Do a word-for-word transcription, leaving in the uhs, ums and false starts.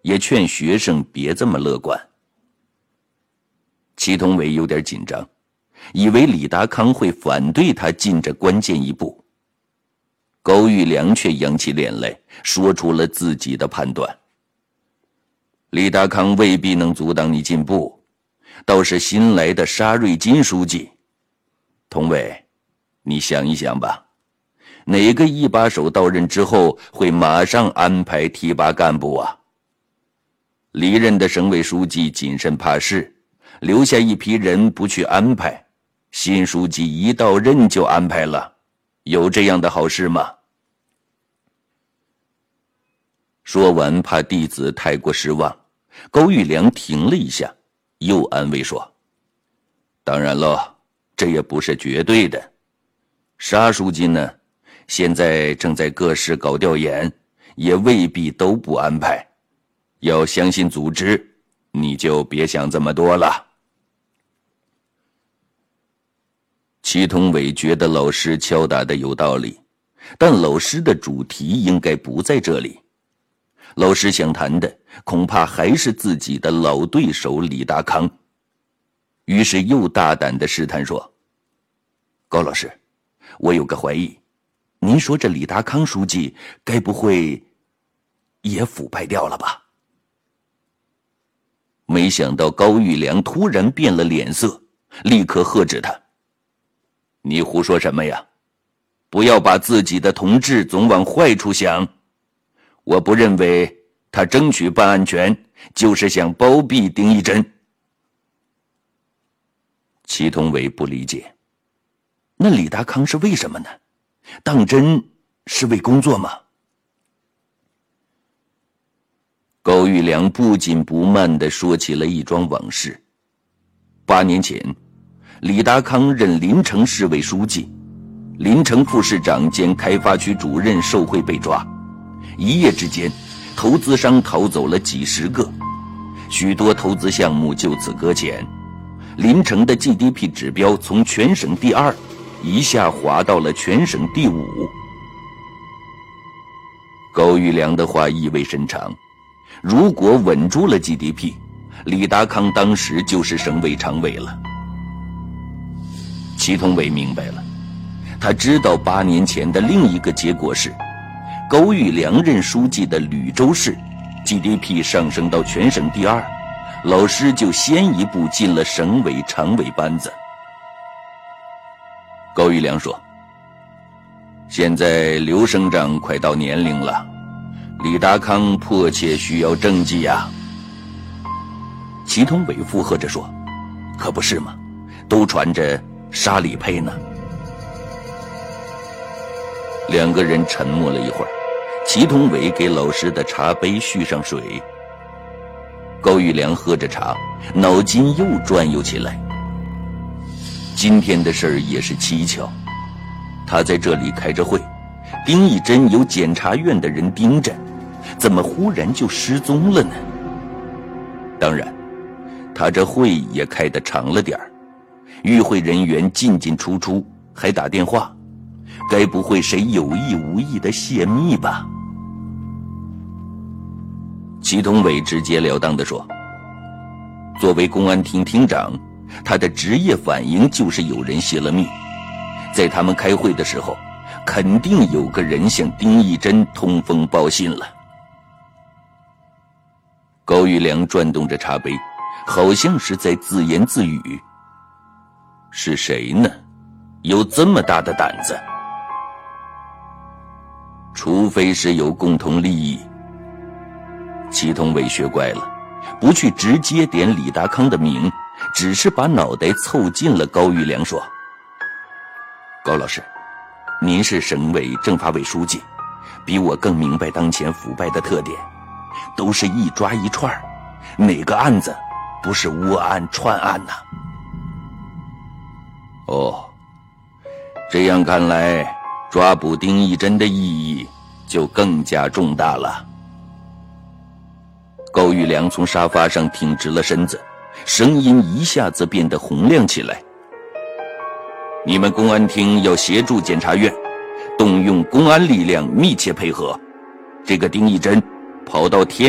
也劝学生别这么乐观。祁同伟有点紧张，以为李达康会反对他进这关键一步。高玉良却扬起脸来，说出了自己的判断。李达康未必能阻挡你进步，倒是新来的沙瑞金书记。同伟，你想一想吧，哪个一把手到任之后会马上安排提拔干部啊？离任的省委书记谨慎怕事，留下一批人不去安排，新书记一到任就安排了，有这样的好事吗？说完，怕弟子太过失望，高玉良停了一下，又安慰说：当然了，这也不是绝对的。沙书记呢，现在正在各市搞调研，也未必都不安排。要相信组织，你就别想这么多了。祁同伟觉得老师敲打的有道理，但老师的主题应该不在这里。老师想谈的恐怕还是自己的老对手李达康，于是又大胆地试探说：高老师，我有个怀疑，您说这李达康书记该不会也腐败掉了吧？没想到高玉良突然变了脸色，立刻喝止他：你胡说什么呀？不要把自己的同志总往坏处想。我不认为他争取办案权就是想包庇丁义珍。祁同伟不理解，那李达康是为什么呢？当真是为工作吗？高玉良不紧不慢地说起了一桩往事。八年前，李达康任临城市委书记，临城副市长兼开发区主任受贿被抓，一夜之间，投资商逃走了几十个，许多投资项目就此搁浅，临城的 G D P 指标从全省第二一下滑到了全省第五。高玉良的话意味深长，如果稳住了 G D P， 李达康当时就是省委常委了。祁同伟明白了，他知道八年前的另一个结果是，高玉良任书记的吕州市 G D P 上升到全省第二，老师就先一步进了省委常委班子。高玉良说：现在刘省长快到年龄了，李达康迫切需要政绩呀。祁同伟附和着说：可不是吗？都传着沙里配呢。两个人沉默了一会儿，祁同伟给老师的茶杯续上水。高玉良喝着茶，脑筋又转悠起来。今天的事儿也是蹊跷，他在这里开着会，丁义珍有检察院的人盯着，怎么忽然就失踪了呢？当然，他这会也开得长了点儿，与会人员进进出出，还打电话，该不会谁有意无意的泄密吧？祁同伟直截了当地说：作为公安厅厅长，他的职业反应就是有人泄了密，在他们开会的时候，肯定有个人向丁义珍通风报信了。高玉良转动着茶杯，好像是在自言自语。是谁呢？有这么大的胆子？除非是有共同利益。祁同伟学乖了，不去直接点李达康的名，只是把脑袋凑近了高玉良说：高老师，您是省委政法委书记，比我更明白当前腐败的特点，都是一抓一串，哪个案子不是窝案串案呢？哦，这样看来，抓捕丁义珍的意义就更加重大了。高玉良从沙发上挺直了身子，声音一下子变得洪亮起来：你们公安厅要协助检察院，动用公安力量密切配合，这个丁义珍跑到天